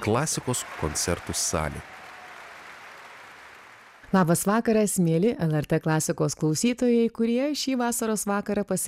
klasikos koncertų salė. Labas vakaras, mėly LRT klasikos klausytojai, kurie šį vasaros vakarą